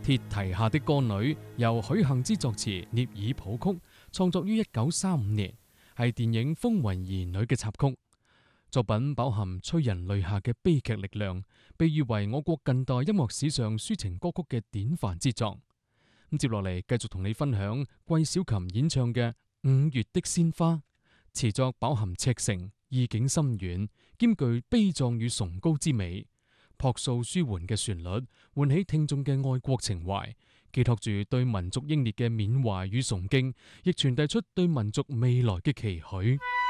鐵蹄下的歌女由許幸之作詞，聶耳譜曲，創作於1935年，係電影《風雲兒女》嘅插曲。作品飽含催人淚下嘅悲劇力量，被譽為我國近代音樂史上抒情歌曲嘅典範之作。咁接落嚟繼續同你分享桂小琴演唱嘅《五月的鮮花》，詞作飽含赤誠，意境深遠，兼具悲壯與崇高之美。樸素舒緩嘅旋律，喚起聽眾嘅愛國情懷，寄託住對民族英烈嘅緬懷與崇敬，亦傳遞出對民族未來嘅期許。